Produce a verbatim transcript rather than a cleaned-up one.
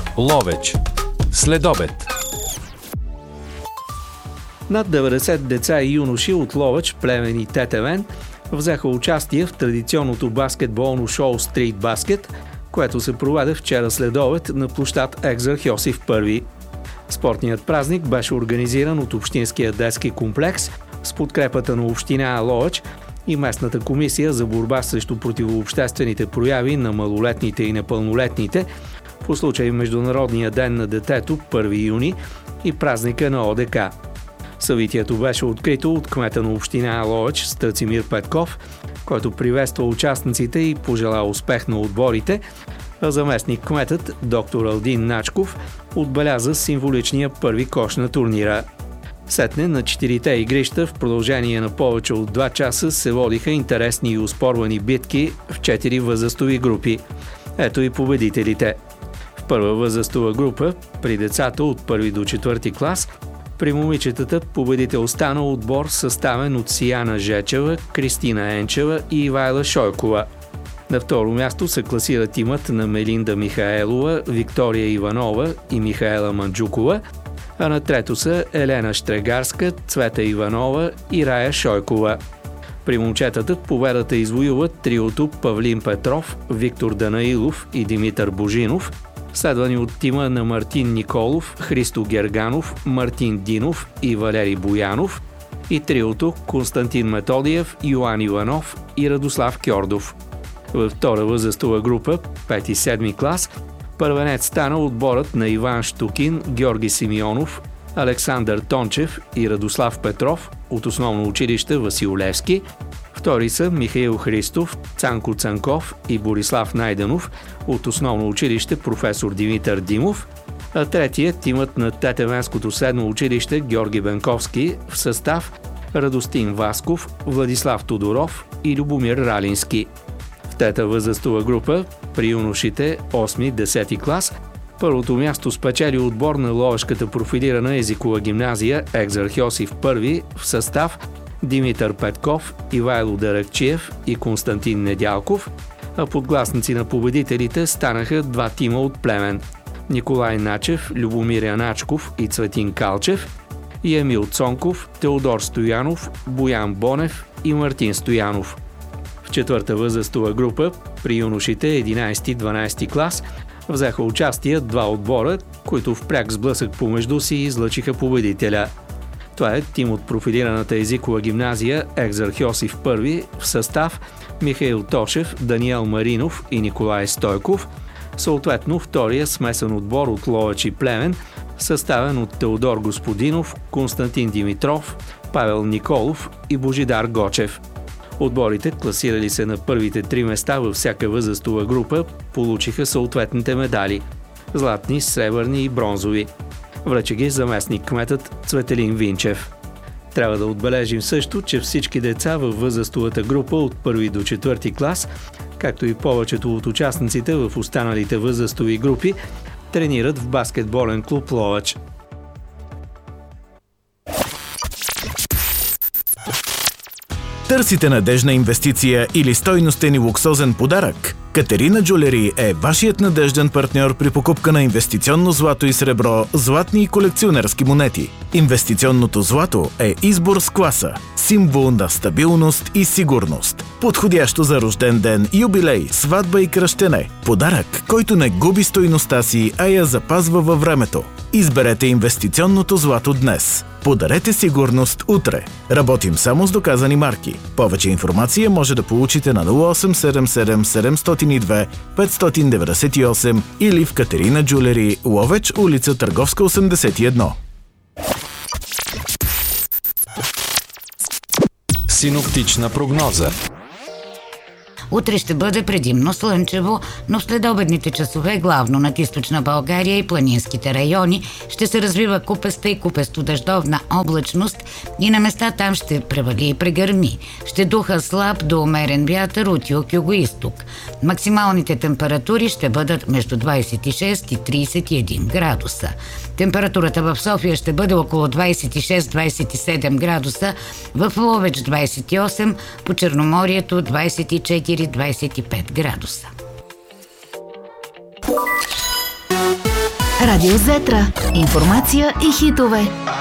Ловеч. Следобед. Над деветдесет деца и юноши от Ловеч, Плевен и Тетевен взеха участие в традиционното баскетболно шоу Стрит Баскет, което се проведе вчера следобед на площад Екзарх Йосиф първи. Спортният празник беше организиран от Общинския детски комплекс с подкрепата на община Ловеч и местната комисия за борба срещу противообществените прояви на малолетните и непълнолетните по случай Международния ден на детето първи юни и празника на О Д К. Събитието беше открито от кмета на община Ловеч Страцимир Петков, който приветства участниците и пожела успех на отборите, а заместник кметът доктор Алдин Начков отбеляза символичния първи кош на турнира. Сетне на четирите игрища в продължение на повече от два часа се водиха интересни и успорвани битки в четири възрастови групи. Ето и победителите. В първа възрастова група, при децата от първи до четвърти клас, при момичетата победител стана отбор, съставен от Сияна Жечева, Кристина Енчева и Ивайла Шойкова. На второ място се класира тимът на Мелинда Михаелова, Виктория Иванова и Михаела Манджукова, а на трето са Елена Штрегарска, Цвета Иванова и Рая Шойкова. При момчетата победата извоюват триото Павлин Петров, Виктор Данаилов и Димитър Божинов, следвани от тима на Мартин Николов, Христо Герганов, Мартин Динов и Валери Боянов и триото Константин Методиев, Йоан Иванов и Радослав Кьордов. Във втора възрастова група, пети-седми клас, първенец стана отборът на Иван Штукин, Георги Симеонов, Александър Тончев и Радослав Петров от основно училище Васил Левски. Втори са Михаил Христов, Цанко Цанков и Борислав Найденов от основно училище професор Димитър Димов, а третият тимът на Тетевенското средно училище Георги Бенковски в състав Радостин Васков, Владислав Тодоров и Любомир Ралински. В трета възрастова група, при юношите осми-десети клас, първото място спечели отбор на Ловешката профилирана езикова гимназия Екзарх Йосиф първи в състав Димитър Петков, Ивайло Даракчиев и Константин Недялков, а подгласници на победителите станаха два тима от Плевен – Николай Начев, Любомир Яначков и Цветин Калчев, и Емил Цонков, Теодор Стоянов, Боян Бонев и Мартин Стоянов. В четвърта възрастова група, при юношите единайсети-дванайсети клас, взеха участие два отбора, които в пряк сблъсък помежду си излъчиха победителя. Това е тим от профилираната езикова гимназия Екзарх Йосиф първи в състав Михаил Тошев, Даниел Маринов и Николай Стойков, съответно втория смесен отбор от Ловеч и Плевен, съставен от Теодор Господинов, Константин Димитров, Павел Николов и Божидар Гочев. Отборите, класирали се на първите три места във всяка възрастова група, получиха съответните медали – златни, сребърни и бронзови. Връча ги заместник кметът Цветелин Винчев. Трябва да отбележим също, че всички деца във възрастовата група от първи до четвърти клас, както и повечето от участниците в останалите възрастови групи, тренират в баскетболен клуб Ловеч. Търсите надежна инвестиция или стойностен и луксозен подарък? Катерина Джулери е вашият надежден партньор при покупка на инвестиционно злато и сребро, златни и колекционерски монети. Инвестиционното злато е избор с класа, символ на стабилност и сигурност. Подходящо за рожден ден, юбилей, сватба и кръщене. Подарък, който не губи стойността си, а я запазва във времето. Изберете инвестиционното злато днес. Подарете сигурност утре. Работим само с доказани марки. Повече информация може да получите на нула осем седем седем седем зero два пет девет осем или в Катерина Джулери, Ловеч, улица Търговска осемдесет и едно. Синоптична прогноза. Утре ще бъде предимно слънчево, но в следобедните часове главно над източна България и планинските райони ще се развива купеста и купесто-дъждовна облачност и на места там ще превали и прегърми. Ще духа слаб до умерен вятър от юг-югоизток. Максималните температури ще бъдат между двайсет и шест и трийсет и един градуса. Температурата в София ще бъде около двайсет и шест до двайсет и седем градуса, в Ловеч двайсет и осем, по Черноморието двайсет и четири до двайсет и пет градуса. Радио Зетра. Информация и хитове.